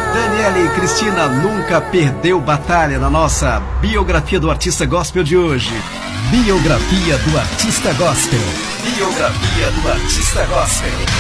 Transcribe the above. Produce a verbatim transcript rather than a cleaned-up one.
Daniele e Cristina nunca perdeu batalha na nossa biografia do artista gospel de hoje. Biografia do artista gospel. Biografia do artista gospel.